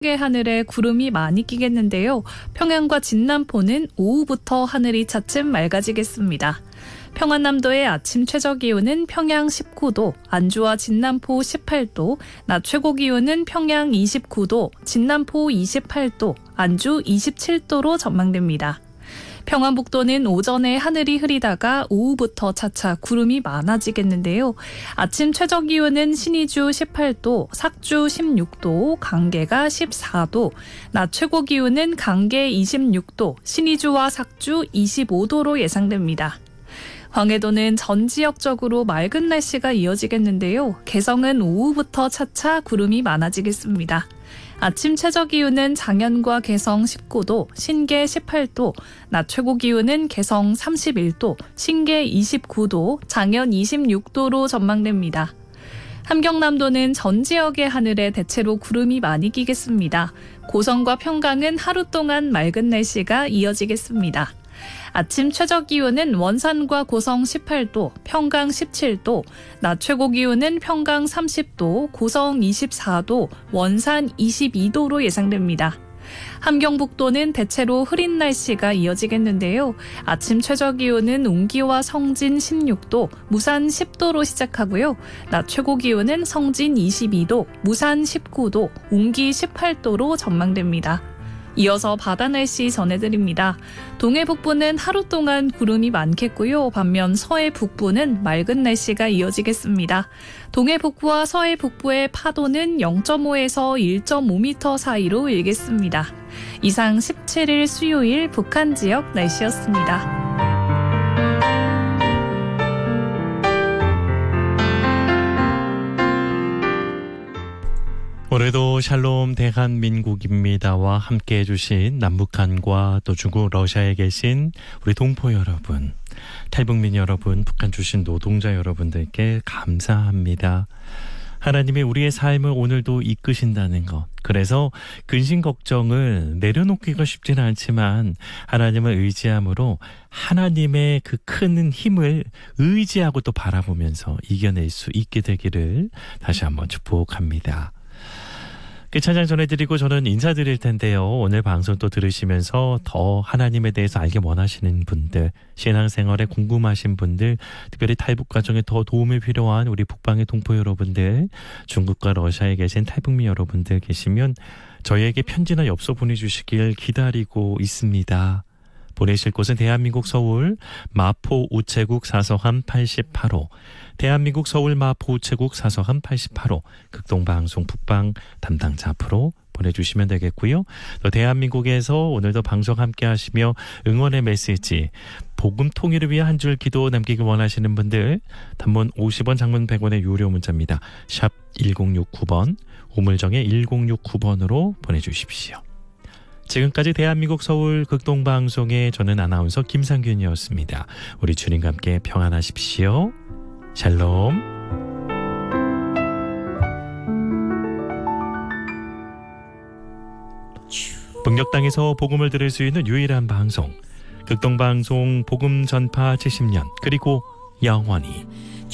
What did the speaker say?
하늘에 구름이 많이 끼겠는데요. 평양과 진남포는 오후부터 하늘이 차츰 맑아지겠습니다. 평안남도의 아침 최저기온은 평양 19도, 안주와 진남포 18도, 낮 최고기온은 평양 29도, 진남포 28도, 안주 27도로 전망됩니다. 평안북도는 오전에 하늘이 흐리다가 오후부터 차차 구름이 많아지겠는데요. 아침 최저기온은 신의주 18도, 삭주 16도, 강계가 14도, 낮 최고기온은 강계 26도, 신의주와 삭주 25도로 예상됩니다. 황해도는 전 지역적으로 맑은 날씨가 이어지겠는데요. 개성은 오후부터 차차 구름이 많아지겠습니다. 아침 최저기온은 장현과 개성 19도, 신계 18도, 낮 최고기온은 개성 31도, 신계 29도, 장현 26도로 전망됩니다. 함경남도는 전 지역의 하늘에 대체로 구름이 많이 끼겠습니다. 고성과 평강은 하루 동안 맑은 날씨가 이어지겠습니다. 아침 최저기온은 원산과 고성 18도, 평강 17도, 낮 최고기온은 평강 30도, 고성 24도, 원산 22도로 예상됩니다. 함경북도는 대체로 흐린 날씨가 이어지겠는데요. 아침 최저기온은 웅기와 성진 16도, 무산 10도로 시작하고요. 낮 최고기온은 성진 22도, 무산 19도, 웅기 18도로 전망됩니다. 이어서 바다 날씨 전해드립니다. 동해 북부는 하루 동안 구름이 많겠고요. 반면 서해 북부는 맑은 날씨가 이어지겠습니다. 동해 북부와 서해 북부의 파도는 0.5에서 1.5m 사이로 일겠습니다. 이상 17일 수요일 북한 지역 날씨였습니다. 올해도 샬롬 대한민국입니다와 함께해 주신 남북한과 또 중국 러시아에 계신 우리 동포 여러분, 탈북민 여러분, 북한 출신 노동자 여러분들께 감사합니다. 하나님이 우리의 삶을 오늘도 이끄신다는 것, 그래서 근심 걱정을 내려놓기가 쉽지는 않지만 하나님을 의지함으로 하나님의 그 큰 힘을 의지하고 또 바라보면서 이겨낼 수 있게 되기를 다시 한번 축복합니다. 찬양 전해드리고 저는 인사드릴 텐데요. 오늘 방송 또 들으시면서 더 하나님에 대해서 알게 원하시는 분들, 신앙생활에 궁금하신 분들, 특별히 탈북 과정에 더 도움이 필요한 우리 북방의 동포 여러분들, 중국과 러시아에 계신 탈북민 여러분들 계시면 저희에게 편지나 엽서 보내주시길 기다리고 있습니다. 보내실 곳은 대한민국 서울 마포 우체국 사서함 88호, 대한민국 서울 마포 우체국 사서함 88호, 극동방송 북방 담당자 앞으로 보내주시면 되겠고요. 또 대한민국에서 오늘도 방송 함께 하시며 응원의 메시지, 복음 통일을 위해 한 줄 기도 남기길 원하시는 분들, 단문 50원, 장문 100원의 유료 문자입니다. 샵 1069번, 우물정의 1069번으로 보내주십시오. 지금까지 대한민국 서울 극동방송의 저는 아나운서 김상균이었습니다. 우리 주님과 함께 평안하십시오. 샬롬. 북녘 땅에서 복음을 들을 수 있는 유일한 방송, 극동방송 복음 전파 70년, 그리고 영원히.